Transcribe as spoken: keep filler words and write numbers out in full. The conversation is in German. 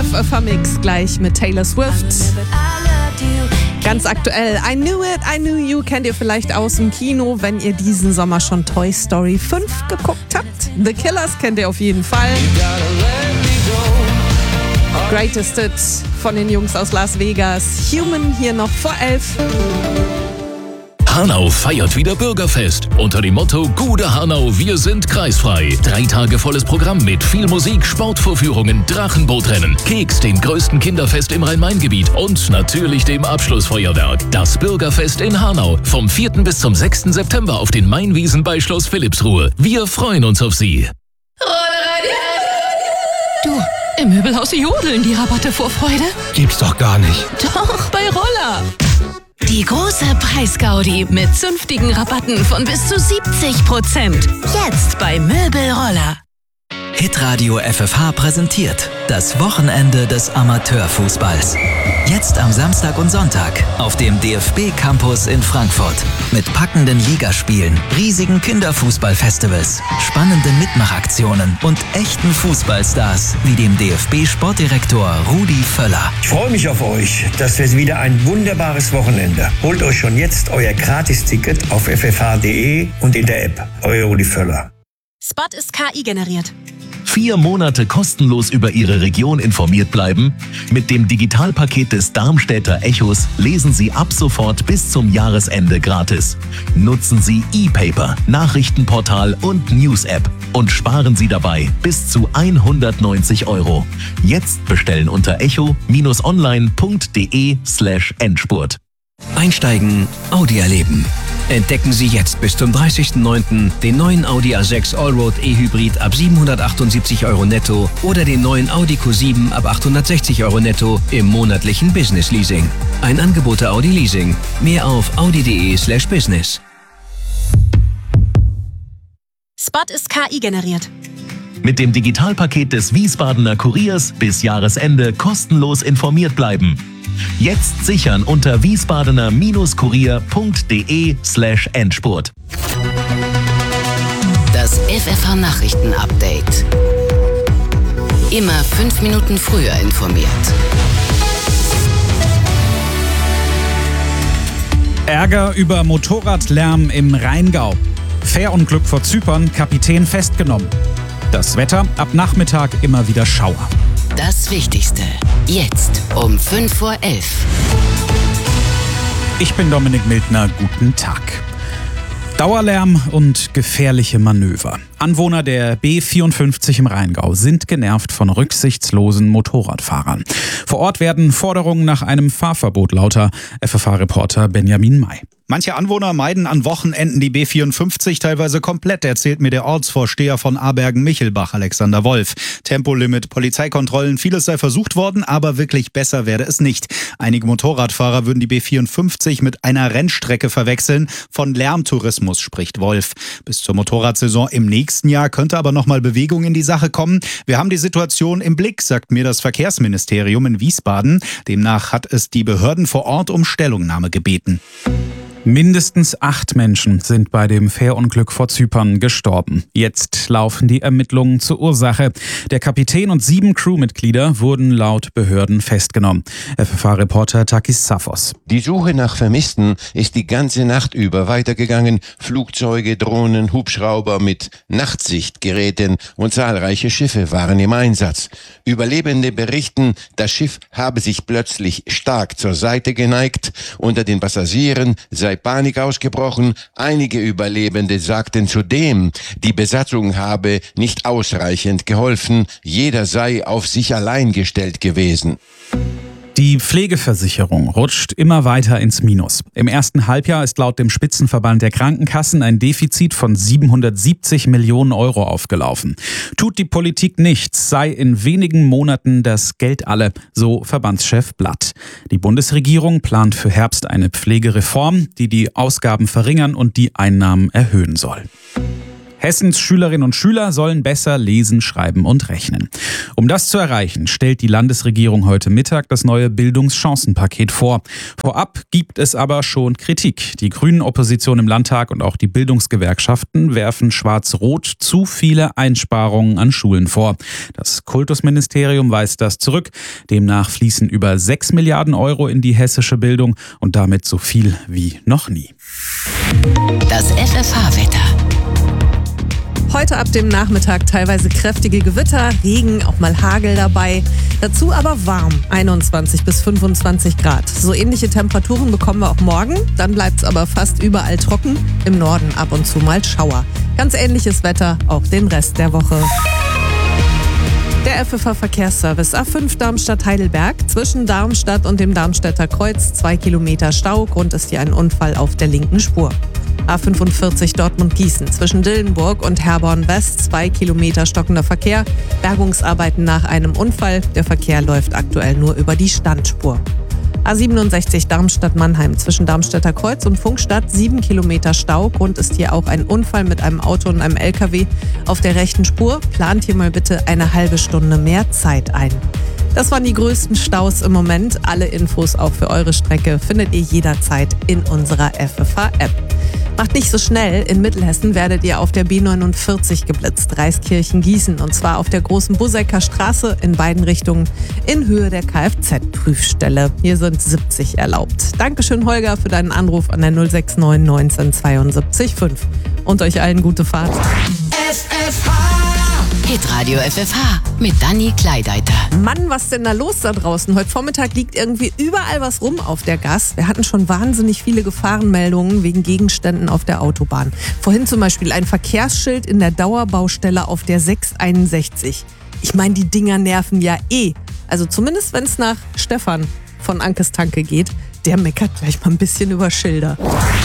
F F Mix gleich mit Taylor Swift. Ganz aktuell, I Knew It, I Knew You kennt ihr vielleicht aus dem Kino, wenn ihr diesen Sommer schon Toy Story fünf geguckt habt. The Killers kennt ihr auf jeden Fall. Greatest Hit von den Jungs aus Las Vegas. Human hier noch vor elf. Hanau feiert wieder Bürgerfest unter dem Motto Gude Hanau, wir sind kreisfrei. Drei Tage volles Programm mit viel Musik, Sportvorführungen, Drachenbootrennen, Keks, dem größten Kinderfest im Rhein-Main-Gebiet und natürlich dem Abschlussfeuerwerk. Das Bürgerfest in Hanau vom vierten bis zum sechsten September auf den Mainwiesen bei Schloss Philippsruhe. Wir freuen uns auf Sie. Du, im Möbelhaus jodeln die Rabatte vor Freude. Gibt's doch gar nicht. Doch, bei Roller. Die große Preisgaudi mit zünftigen Rabatten von bis zu siebzig Prozent. Jetzt bei Möbelroller. Hitradio F F H präsentiert das Wochenende des Amateurfußballs. Jetzt am Samstag und Sonntag auf dem D F B-Campus in Frankfurt. Mit packenden Ligaspielen, riesigen Kinderfußballfestivals, spannenden Mitmachaktionen und echten Fußballstars wie dem D F B-Sportdirektor Rudi Völler. Ich freue mich auf euch. Das wird wieder ein wunderbares Wochenende. Holt euch schon jetzt euer Gratisticket auf f f h punkt d e und in der App. Euer Rudi Völler. Spot ist K I generiert. Vier Monate kostenlos über Ihre Region informiert bleiben? Mit dem Digitalpaket des Darmstädter Echos lesen Sie ab sofort bis zum Jahresende gratis. Nutzen Sie E-Paper, Nachrichtenportal und News-App und sparen Sie dabei bis zu hundertneunzig Euro. Jetzt bestellen unter echo-online punkt de slash Endspurt. Einsteigen, Audi erleben. Entdecken Sie jetzt bis zum dreißigsten neunten den neuen Audi A sechs Allroad E-Hybrid ab siebenhundertachtundsiebzig Euro netto oder den neuen Audi Q sieben ab achthundertsechzig Euro netto im monatlichen Business Leasing. Ein Angebot der Audi Leasing. Mehr auf audi punkt de slash business. Spot ist K I generiert. Mit dem Digitalpaket des Wiesbadener Kuriers bis Jahresende kostenlos informiert bleiben. Jetzt sichern unter wiesbadener-kurier punkt de slash Endspurt. Das F F H Nachrichten-Update. Immer fünf Minuten früher informiert. Ärger über Motorradlärm im Rheingau. Fährunglück vor Zypern, Kapitän festgenommen. Das Wetter, ab Nachmittag immer wieder Schauer. Das Wichtigste, jetzt um fünf vor elf. Ich bin Dominik Mildner, guten Tag. Dauerlärm und gefährliche Manöver. Anwohner der B vierundfünfzig im Rheingau sind genervt von rücksichtslosen Motorradfahrern. Vor Ort werden Forderungen nach einem Fahrverbot lauter. F F H-Reporter Benjamin May. Manche Anwohner meiden an Wochenenden die B vierundfünfzig teilweise komplett, erzählt mir der Ortsvorsteher von Abergen-Michelbach, Alexander Wolf. Tempolimit, Polizeikontrollen, vieles sei versucht worden, aber wirklich besser werde es nicht. Einige Motorradfahrer würden die B vierundfünfzig mit einer Rennstrecke verwechseln. Von Lärmtourismus spricht Wolf. Bis zur Motorradsaison im nächsten Jahr könnte aber nochmal Bewegung in die Sache kommen. Wir haben die Situation im Blick, sagt mir das Verkehrsministerium in Wiesbaden. Demnach hat es die Behörden vor Ort um Stellungnahme gebeten. Mindestens acht Menschen sind bei dem Fährunglück vor Zypern gestorben. Jetzt laufen die Ermittlungen zur Ursache. Der Kapitän und sieben Crewmitglieder wurden laut Behörden festgenommen. F F H-Reporter Takis Zaphos. Die Suche nach Vermissten ist die ganze Nacht über weitergegangen. Flugzeuge, Drohnen, Hubschrauber mit Nachtsichtgeräten und zahlreiche Schiffe waren im Einsatz. Überlebende berichten, das Schiff habe sich plötzlich stark zur Seite geneigt. Unter den Passagieren sei Panik ausgebrochen. Einige Überlebende sagten zudem, die Besatzung habe nicht ausreichend geholfen. Jeder sei auf sich allein gestellt gewesen. Die Pflegeversicherung rutscht immer weiter ins Minus. Im ersten Halbjahr ist laut dem Spitzenverband der Krankenkassen ein Defizit von siebenhundertsiebzig Millionen Euro aufgelaufen. Tut die Politik nichts, sei in wenigen Monaten das Geld alle, so Verbandschef Blatt. Die Bundesregierung plant für Herbst eine Pflegereform, die die Ausgaben verringern und die Einnahmen erhöhen soll. Hessens Schülerinnen und Schüler sollen besser lesen, schreiben und rechnen. Um das zu erreichen, stellt die Landesregierung heute Mittag das neue Bildungschancenpaket vor. Vorab gibt es aber schon Kritik. Die Grünen-Opposition im Landtag und auch die Bildungsgewerkschaften werfen Schwarz-Rot zu viele Einsparungen an Schulen vor. Das Kultusministerium weist das zurück. Demnach fließen über sechs Milliarden Euro in die hessische Bildung und damit so viel wie noch nie. Das F F H-Wetter. Heute ab dem Nachmittag teilweise kräftige Gewitter, Regen, auch mal Hagel dabei. Dazu aber warm, einundzwanzig bis fünfundzwanzig Grad. So ähnliche Temperaturen bekommen wir auch morgen. Dann bleibt es aber fast überall trocken. Im Norden ab und zu mal Schauer. Ganz ähnliches Wetter auch den Rest der Woche. Der F F H-Verkehrsservice A fünf Darmstadt-Heidelberg. Zwischen Darmstadt und dem Darmstädter Kreuz zwei Kilometer Stau. Grund ist hier ein Unfall auf der linken Spur. A fünfundvierzig Dortmund-Gießen. Zwischen Dillenburg und Herborn-West zwei Kilometer stockender Verkehr. Bergungsarbeiten nach einem Unfall. Der Verkehr läuft aktuell nur über die Standspur. A siebenundsechzig Darmstadt-Mannheim. Zwischen Darmstädter Kreuz und Funkstadt sieben Kilometer Stau. Grund ist hier auch ein Unfall mit einem Auto und einem L K W auf der rechten Spur. Plant hier mal bitte eine halbe Stunde mehr Zeit ein. Das waren die größten Staus im Moment. Alle Infos auch für eure Strecke findet ihr jederzeit in unserer F F H-App. Macht nicht so schnell. In Mittelhessen werdet ihr auf der B neunundvierzig geblitzt, Reiskirchen-Gießen. Und zwar auf der großen Bussecker Straße in beiden Richtungen in Höhe der Kfz-Prüfstelle. Hier sind siebzig erlaubt. Dankeschön, Holger, für deinen Anruf an der null sechs neun neunzehn zweiundsiebzig fünf. Und euch allen gute Fahrt. F F H. Hitradio F F H mit Dani Kleideiter. Mann, was denn da los da draußen? Heute Vormittag liegt irgendwie überall was rum auf der Gas. Wir hatten schon wahnsinnig viele Gefahrenmeldungen wegen Gegenständen auf der Autobahn. Vorhin zum Beispiel ein Verkehrsschild in der Dauerbaustelle auf der sechs einundsechzig. Ich meine, die Dinger nerven ja eh. Also zumindest, wenn es nach Stefan von Ankes Tanke geht. Der meckert gleich mal ein bisschen über Schilder.